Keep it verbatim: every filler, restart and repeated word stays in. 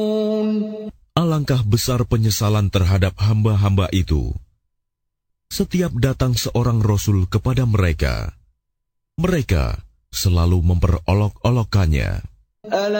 Alangkah besar penyesalan terhadap hamba-hamba itu. Setiap datang seorang Rasul kepada mereka, mereka selalu memperolok-olokkannya.